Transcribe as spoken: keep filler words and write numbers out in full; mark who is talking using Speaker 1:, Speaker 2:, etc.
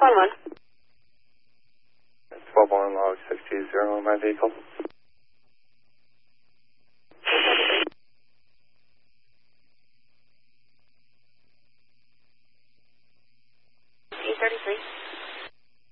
Speaker 1: one one.
Speaker 2: twelve one log six two zero on my vehicle.
Speaker 1: E thirty-three.